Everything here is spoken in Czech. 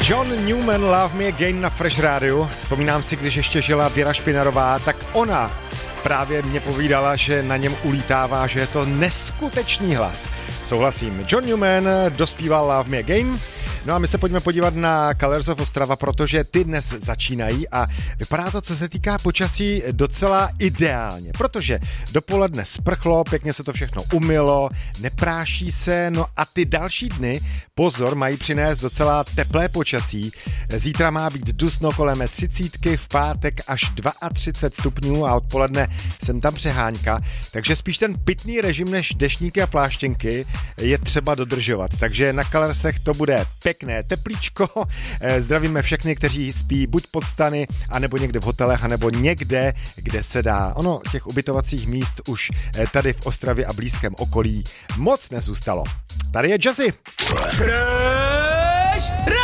John Newman, Love Me Again na Fresh Rádiu. Vzpomínám si, když ještě žila Věra Špinarová, tak ona právě mě povídala, že na něm ulítává, že je to neskutečný hlas. Souhlasím. John Newman dospíval Love Me Again. No a my se pojďme podívat na Colors of Ostrava, protože ty dnes začínají a vypadá to, co se týká počasí, docela ideálně, protože dopoledne sprchlo, pěkně se to všechno umylo, nepráší se, no a ty další dny, pozor, mají přinést docela teplé počasí. Zítra má být dusno kolem 30, v pátek až 32 stupňů a odpoledne sem tam přehánka, takže spíš ten pitný režim než deštníky a pláštěnky je třeba dodržovat, takže na Colorsech to bude pěkné teplíčko. Zdravíme všechny, kteří spí buď pod stany, anebo někde v hotelech, anebo někde, kde se dá. Ono, těch ubytovacích míst už tady v Ostravě a blízkém okolí moc nezůstalo. Tady je Jazzy. Fresh